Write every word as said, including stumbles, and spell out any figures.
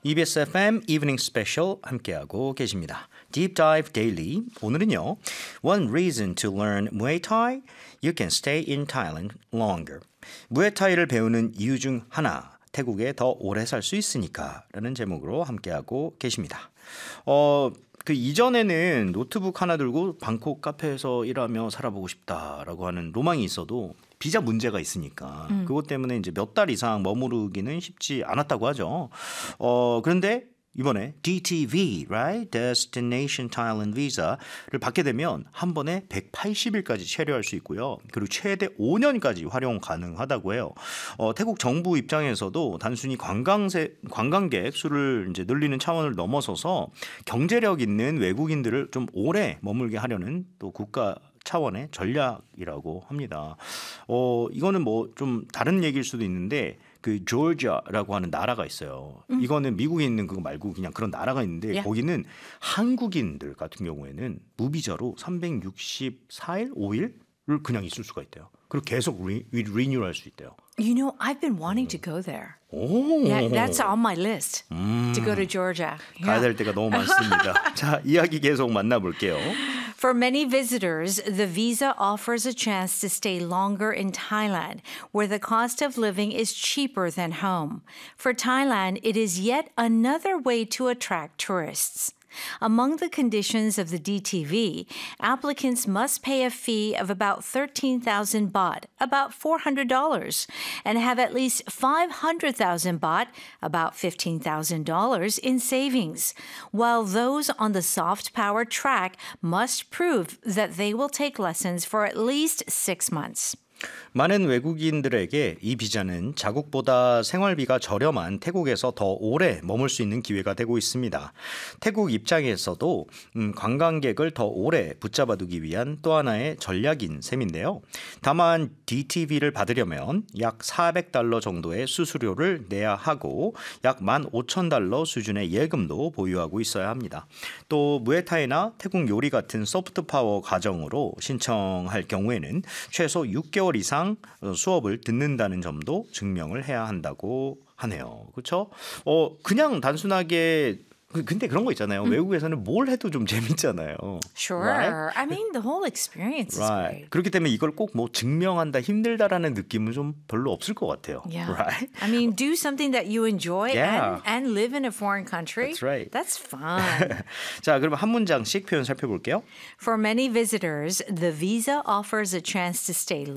이비에스 에프엠 Evening Special 함께하고 계십니다. Deep Dive Daily. 오늘은요. One reason to learn Muay Thai, you can stay in Thailand longer. 무에타이를 배우는 이유 중 하나. 태국에 더 오래 살 수 있으니까 라는 제목으로 함께하고 계십니다. 어, 그 이전에는 노트북 하나 들고 방콕 카페에서 일하며 살아보고 싶다라고 하는 로망이 있어도 비자 문제가 있으니까 음. 그것 때문에 이제 몇 달 이상 머무르기는 쉽지 않았다고 하죠. 어, 그런데 이번에 디티비, right? Destination Thailand Visa를 받게 되면 한 번에 백팔십 일까지 체류할 수 있고요. 그리고 최대 오 년까지 활용 가능하다고 해요. 어, 태국 정부 입장에서도 단순히 관광세, 관광객 수를 이제 늘리는 차원을 넘어서서 경제력 있는 외국인들을 좀 오래 머물게 하려는 또 국가 차원의 전략이라고 합니다. 어, 이거는 뭐 좀 다른 얘기일 수도 있는데 그 조지아라고 하는 나라가 있어요. 음. 이거는 미국에 있는 그거 말고 그냥 그런 나라가 있는데 yeah. 거기는 한국인들 같은 경우에는 무비자로 삼백육십사 일, 오 일을 그냥 있을 수가 있대요. 그리고 계속 리, 리뉴얼할 수 있대요. You know, I've been wanting to go there. 오. Yeah, that's on my list 음. to go to Georgia. 가야 될 Yeah. 때가 너무 많습니다. 자, 이야기 계속 만나볼게요. For many visitors, the visa offers a chance to stay longer in Thailand, where the cost of living is cheaper than home. For Thailand, it is yet another way to attract tourists. Among the conditions of the D T V, applicants must pay a fee of about thirteen thousand baht, about four hundred dollars, and have at least five hundred thousand baht, about fifteen thousand dollars in savings, while those on the soft power track must prove that they will take lessons for at least six months. 많은 외국인들에게 이 비자는 자국보다 생활비가 저렴한 태국에서 더 오래 머물 수 있는 기회가 되고 있습니다. 태국 입장에서도 음, 관광객을 더 오래 붙잡아두기 위한 또 하나의 전략인 셈인데요. 다만 디티비를 받으려면 약 사백 달러 정도의 수수료를 내야 하고 약 만 오천 달러 수준의 예금도 보유하고 있어야 합니다. 또 무에타이나 태국 요리 같은 소프트 파워 과정으로 신청할 경우에는 최소 육 개월 이상 수업을 듣는다는 점도 증명을 해야 한다고 하네요. 그렇죠? 어, 그냥 단순하게 근데 그런 거 있잖아요. 음. 외국에서는 뭘 해도 좀 재밌잖아요. Sure. Right? I mean, the whole experience is right. great. 그렇기 때문에 이걸 꼭 뭐 증명한다, 힘들다라는 느낌은 좀 별로 없을 것 같아요. Yeah. Right? I mean, do something that you enjoy yeah. and, and live in a foreign country. That's right. That's fun. 자, 그럼 한 문장씩 표현 살펴볼게요. For many visitors, the visa offers a chance to stay